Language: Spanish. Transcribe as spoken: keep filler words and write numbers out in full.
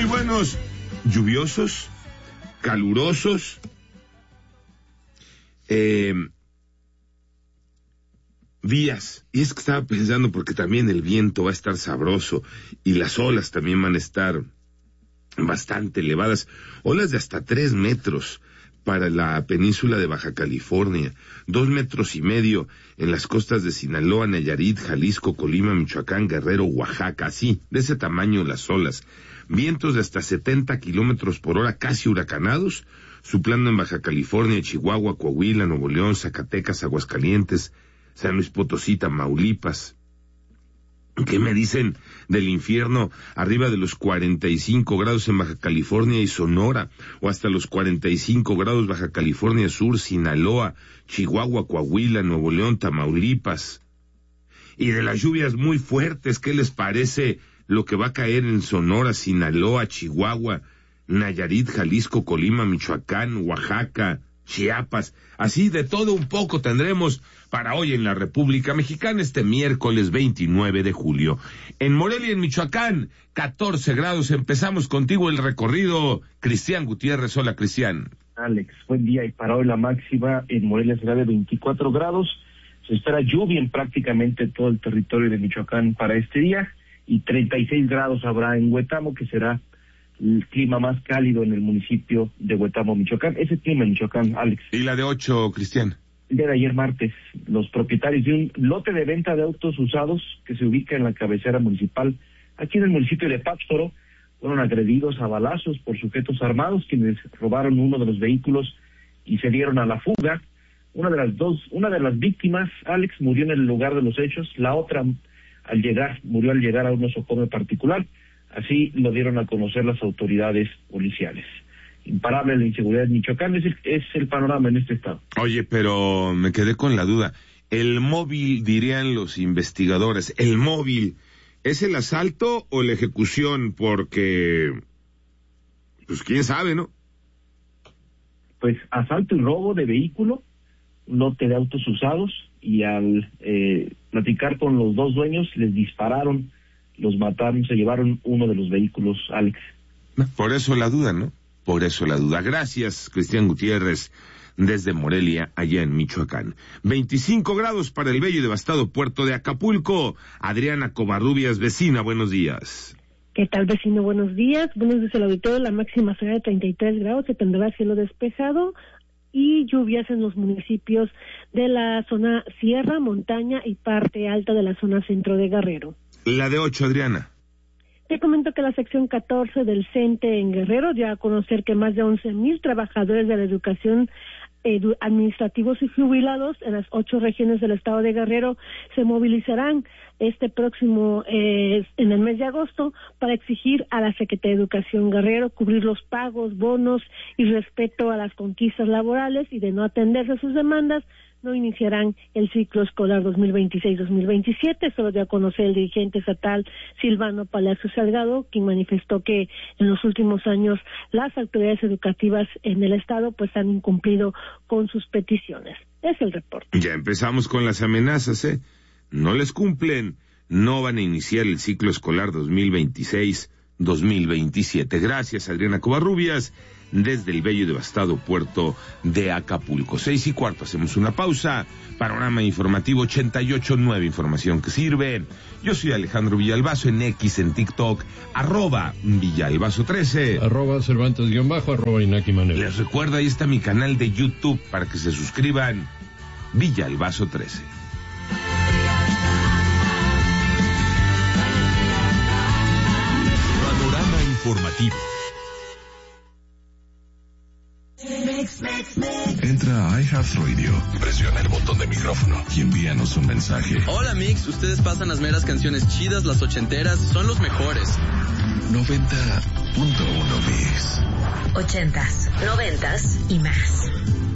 buenos, lluviosos, calurosos, eh, días. Y es que estaba pensando porque también el viento va a estar sabroso y las olas también van a estar bastante elevadas, olas de hasta tres metros para la península de Baja California, dos metros y medio en las costas de Sinaloa, Nayarit, Jalisco, Colima, Michoacán, Guerrero, Oaxaca, así, de ese tamaño las olas, vientos de hasta setenta kilómetros por hora, casi huracanados, soplando en Baja California, Chihuahua, Coahuila, Nuevo León, Zacatecas, Aguascalientes, San Luis Potosí, Tamaulipas. ¿Qué me dicen del infierno? Arriba de los cuarenta y cinco grados en Baja California y Sonora, o hasta los cuarenta y cinco grados Baja California Sur, Sinaloa, Chihuahua, Coahuila, Nuevo León, Tamaulipas. Y de las lluvias muy fuertes, ¿qué les parece lo que va a caer en Sonora, Sinaloa, Chihuahua, Nayarit, Jalisco, Colima, Michoacán, Oaxaca, Chiapas? Así de todo un poco tendremos para hoy en la República Mexicana, este miércoles veintinueve de julio. En Morelia, en Michoacán, catorce grados. Empezamos contigo el recorrido. Cristian Gutiérrez, hola Cristian. Alex, buen día. Y para hoy la máxima en Morelia será de veinticuatro grados. Se espera lluvia en prácticamente todo el territorio de Michoacán para este día. Y treinta y seis grados habrá en Huetamo, que será el clima más cálido en el municipio de Huetamo, Michoacán. Ese clima en Michoacán, Alex. ¿Y la de ocho, Cristian? El día de ayer martes, los propietarios de un lote de venta de autos usados que se ubica en la cabecera municipal, aquí en el municipio de Pátzcuaro, fueron agredidos a balazos por sujetos armados quienes robaron uno de los vehículos y se dieron a la fuga. Una de las dos, una de las víctimas, Alex, murió en el lugar de los hechos, la otra al llegar, murió al llegar a un nosocomio particular. Así lo dieron a conocer las autoridades policiales. Imparable la inseguridad en Michoacán, es el, es el panorama en este estado. Oye, pero me quedé con la duda. El móvil, dirían los investigadores, el móvil, ¿es el asalto o la ejecución? Porque, pues quién sabe, ¿no? Pues asalto y robo de vehículo, lote de autos usados, y al eh, platicar con los dos dueños, les dispararon, los mataron, se llevaron uno de los vehículos, Alex. Por eso la duda, ¿no? Por eso la duda. Gracias, Cristian Gutiérrez, desde Morelia, allá en Michoacán. veinticinco grados para el bello y devastado puerto de Acapulco. Adriana Covarrubias, vecina, buenos días. ¿Qué tal, vecino? Buenos días. Buenos días al auditorio. La máxima será de treinta y tres grados, se tendrá cielo despejado y lluvias en los municipios de la zona sierra, montaña y parte alta de la zona centro de Guerrero. La de ocho, Adriana. Te comento que la sección catorce del CENTE en Guerrero dio a conocer que más de once mil trabajadores de la educación, edu- administrativos y jubilados en las ocho regiones del estado de Guerrero se movilizarán este próximo, eh, en el mes de agosto, para exigir a la Secretaría de Educación Guerrero cubrir los pagos, bonos y respeto a las conquistas laborales, y de no atenderse a sus demandas, no iniciarán el ciclo escolar dos mil veintiséis dos mil veintisiete. Solo dio a conocer el dirigente estatal Silvano Palacio Salgado, quien manifestó que en los últimos años las autoridades educativas en el estado pues han incumplido con sus peticiones. Es el reporte. Ya empezamos con las amenazas, ¿eh? No les cumplen, no van a iniciar el ciclo escolar dos mil veintiséis dos mil veintisiete. Gracias, Adriana Covarrubias, desde el bello y devastado puerto de Acapulco. Seis y cuarto, hacemos una pausa. Panorama informativo ochenta y ocho punto nueve, información que sirve. Yo soy Alejandro Villalbazo, en X, en TikTok, arroba Villalbazo trece. Arroba Cervantes guión bajo, arroba Inaki Manuel. Les recuerdo, ahí está mi canal de YouTube para que se suscriban, Villalbazo trece. Panorama informativo. Entra a iHeartRadio, presiona el botón de micrófono y envíanos un mensaje. Hola Mix, ustedes pasan las meras canciones chidas, las ochenteras, son los mejores. noventa punto uno Mix. Ochentas, noventas y más.